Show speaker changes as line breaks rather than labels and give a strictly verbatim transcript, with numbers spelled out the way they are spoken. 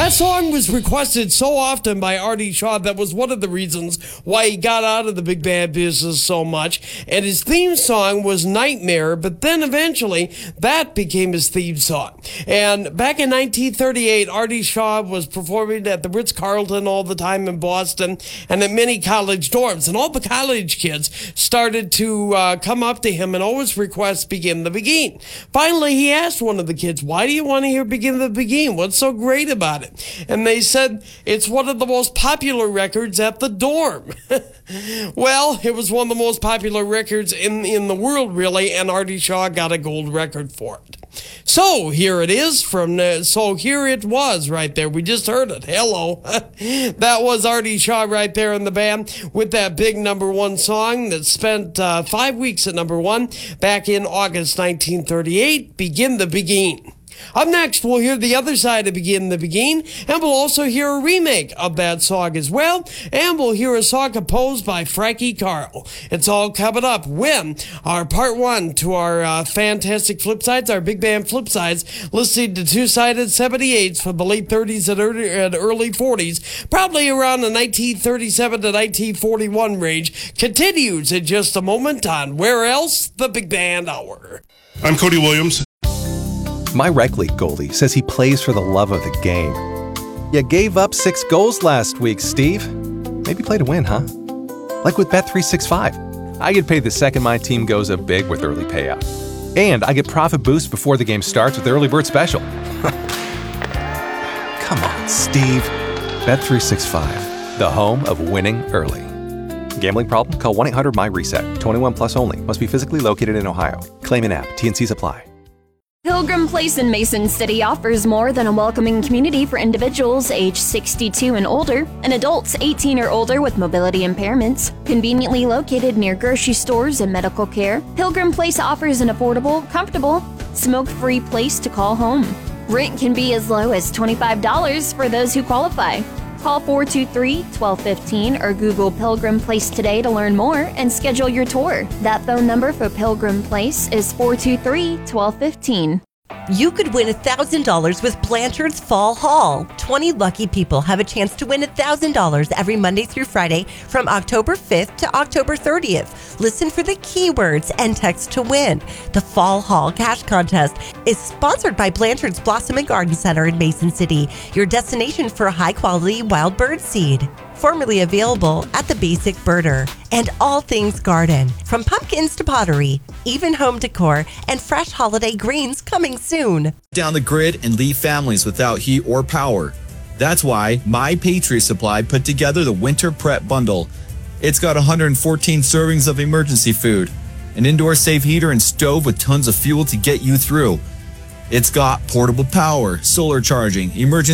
That song was requested so often by Artie Shaw that was one of the reasons why he got out of the big band business so much. And his theme song was Nightmare, but then eventually that became his theme song. And back in nineteen thirty-eight, Artie Shaw was performing at the Ritz-Carlton all the time in Boston and at many college dorms. And all the college kids started to uh, come up to him and always request Begin the Begin. Finally, he asked one of the kids, why do you want to hear Begin the Begin? What's so great about it? And they said, it's one of the most popular records at the dorm. Well, it was one of the most popular records in, in the world, really, and Artie Shaw got a gold record for it. So here it is from the, so here it was right there. We just heard it. Hello. That was Artie Shaw right there in the band with that big number one song that spent uh, five weeks at number one back in August nineteen thirty-eight, Begin the Begin. Up next, we'll hear the other side of Begin the Begin, and we'll also hear a remake of that song as well, and we'll hear a song composed by Frankie Carl. It's all coming up when our part one to our uh, fantastic flip sides, our big band flip sides, listening to two-sided seventy-eights from the late thirties and early, and early forties, probably around the nineteen thirty-seven to nineteen forty-one range, continues in just a moment on Where Else? The Big Band Hour.
I'm Cody Williams.
My rec league goalie says he plays for the love of the game. You gave up six goals last week, Steve. Maybe play to win, huh? Like with Bet three sixty-five. I get paid the second my team goes up big with early payout. And I get profit boost before the game starts with Early Bird Special. Come on, Steve. Bet three sixty-five, the home of winning early. Gambling problem? Call one eight hundred M Y reset. twenty-one plus only. Must be physically located in Ohio. Claim in app. T N Cs apply.
Pilgrim Place in Mason City offers more than a welcoming community for individuals age sixty-two and older and adults eighteen or older with mobility impairments. Conveniently located near grocery stores and medical care, Pilgrim Place offers an affordable, comfortable, smoke-free place to call home. Rent can be as low as twenty-five dollars for those who qualify. Call four two three, one two one five or Google Pilgrim Place today to learn more and schedule your tour. That phone number for Pilgrim Place is four two three, one two one five.
You could win one thousand dollars with Blanchard's Fall Haul. twenty lucky people have a chance to win one thousand dollars every Monday through Friday from October fifth to October thirtieth. Listen for the keywords and text to win. The Fall Haul Cash Contest is sponsored by Blanchard's Blossom and Garden Center in Mason City, your destination for high-quality wild bird seed. Formerly available at the Basic Birder. And all things garden, from pumpkins to pottery, even home decor, and fresh holiday greens coming soon.
Down the grid and leave families without heat or power. That's why My Patriot Supply put together the Winter Prep Bundle. It's got one hundred fourteen servings of emergency food, an indoor safe heater and stove with tons of fuel to get you through. It's got portable power, solar charging, emergency